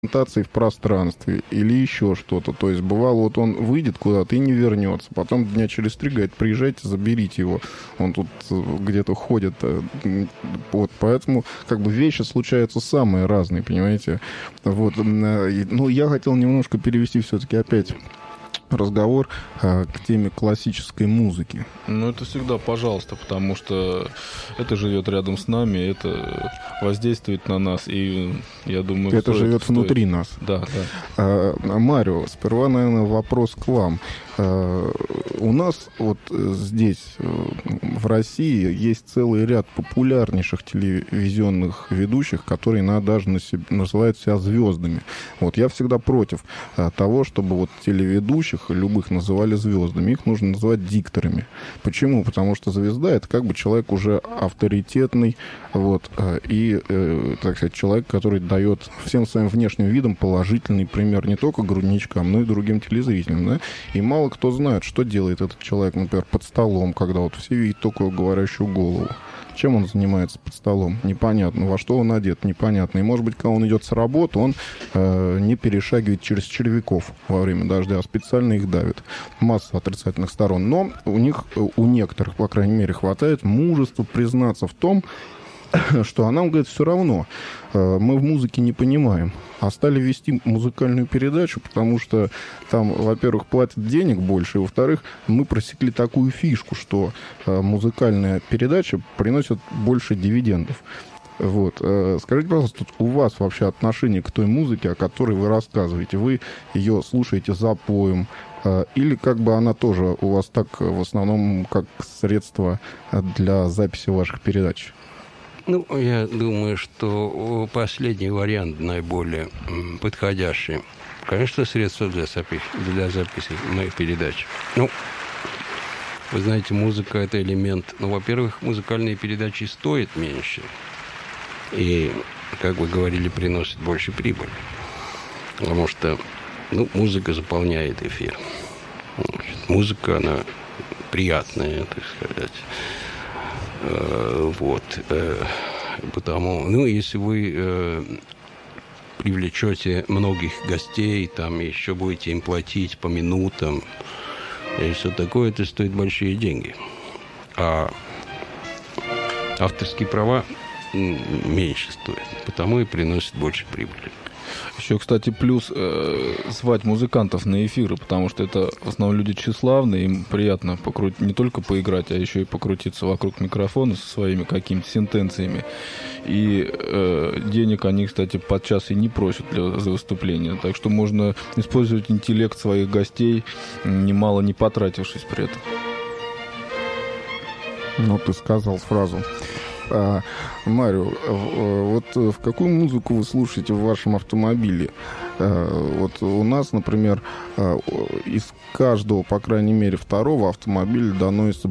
в пространстве или еще что-то. То есть бывало, вот он выйдет куда-то и не вернется. Потом дня через 3 говорит, приезжайте, заберите его. Он тут где-то ходит. Вот, поэтому как бы вещи случаются самые разные, понимаете. Вот. Ну, я хотел немножко перевести все-таки опять разговор к теме классической музыки. Ну, это всегда пожалуйста, потому что это живет рядом с нами, это воздействует на нас, и я думаю... Это живет внутри нас. Да, да. Марио, сперва, наверное, вопрос к вам. У нас вот здесь, в России, есть целый ряд популярнейших телевизионных ведущих, которые даже называют себя звездами. Вот я всегда против того, чтобы вот телеведущих любых называли звездами. Их нужно называть дикторами. Почему? Потому что звезда — это как бы человек уже авторитетный, вот, и, так сказать, человек, который дает всем своим внешним видом положительный пример не только грудничкам, но и другим телезрителям, да? И мало кто знает, что делает этот человек, например, под столом, когда вот все видят только говорящую голову. Чем он занимается под столом? Непонятно. Во что он одет? Непонятно. И, может быть, когда он идет с работы, он не перешагивает через червяков во время дождя, а специально их давит. Масса отрицательных сторон. Но у некоторых, по крайней мере, хватает мужества признаться в том, что нам, говорит, все равно. Мы в музыке не понимаем. А стали вести музыкальную передачу, потому что там, во-первых, платят денег больше, и, во-вторых, мы просекли такую фишку, что музыкальная передача приносит больше дивидендов. Вот. Скажите, пожалуйста, тут у вас вообще отношение к той музыке, о которой вы рассказываете? Вы ее слушаете запоем? Или как бы она тоже у вас так в основном как средство для записи ваших передач? Ну, я думаю, что последний вариант наиболее подходящий. Конечно, средства для записи моих передач. Ну, вы знаете, музыка – это элемент. Ну, во-первых, музыкальные передачи стоят меньше. И, как вы говорили, приносят больше прибыли. Потому что, ну, музыка заполняет эфир. Музыка, она приятная, так сказать. Вот. Потому, ну, если вы привлечете многих гостей, там еще будете им платить по минутам, и все такое, это стоит большие деньги. А авторские права меньше стоят, потому и приносят больше прибыли. Еще, кстати, плюс звать музыкантов на эфиры, потому что это в основном люди тщеславные, им приятно не только поиграть, а еще и покрутиться вокруг микрофона со своими какими-то сентенциями. И денег они, кстати, подчас и не просят за выступление. Так что можно использовать интеллект своих гостей, немало не потратившись при этом. Ну, ты сказал фразу. Марио, вот в какую музыку вы слушаете в вашем автомобиле? Вот у нас, например, из каждого, по крайней мере, второго автомобиля доносится...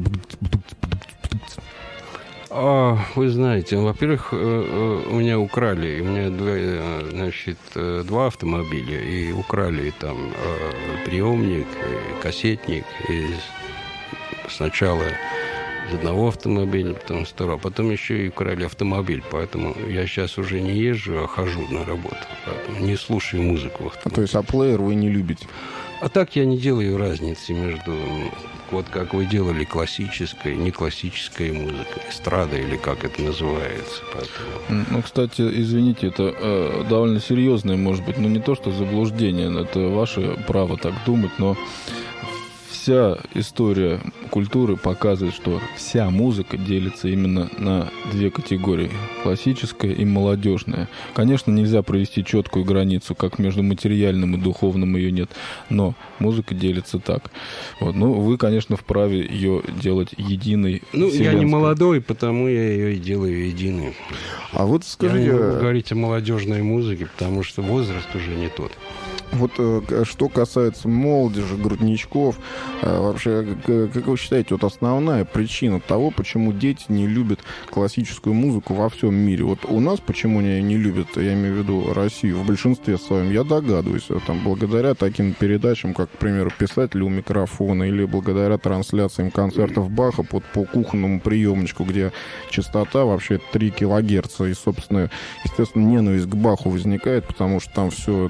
Вы знаете, во-первых, у меня украли. У меня, два автомобиля. И украли там приемник, кассетник. И сначала из одного автомобиля, потом из второго. Потом еще и украли автомобиль. Поэтому я сейчас уже не езжу, а хожу на работу. Поэтому не слушаю музыку в автомобиле. То есть, а плеер вы не любите? А так я не делаю разницы между... Вот как вы делали классической, не классической музыкой, эстрада или как это называется. Поэтому... Ну, кстати, извините, это довольно серьезное, может быть, но не то, что заблуждение, это ваше право так думать, но вся история культуры показывает, что вся музыка делится именно на две категории – классическая и молодежная. Конечно, нельзя провести четкую границу, как между материальным и духовным ее нет, но музыка делится так. Вот. Ну, вы, конечно, вправе ее делать единой. Ну, я не молодой, потому я ее и делаю единой. А вот скажите... Я не могу говорить о молодежной музыке, потому что возраст уже не тот. Вот что касается молодежи, грудничков, Вообще, как вы считаете, вот основная причина того, почему дети не любят классическую музыку во всем мире? Вот у нас почему не любят, я имею в виду Россию, в большинстве своем, я догадываюсь, там, благодаря таким передачам, как, к примеру, «Писатели у микрофона», или благодаря трансляциям концертов Баха по кухонному приемничку, где частота вообще 3 килогерца, и, собственно, естественно, ненависть к Баху возникает, потому что там все